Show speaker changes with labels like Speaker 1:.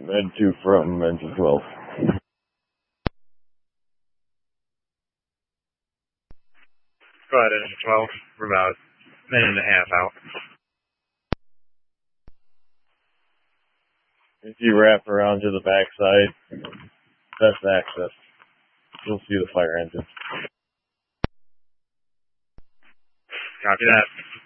Speaker 1: Med 2 from engine 12.
Speaker 2: Go ahead, engine 12. We're about a minute and a half out.
Speaker 1: If you wrap around to the backside, best access. You'll see the fire engine.
Speaker 2: Copy that.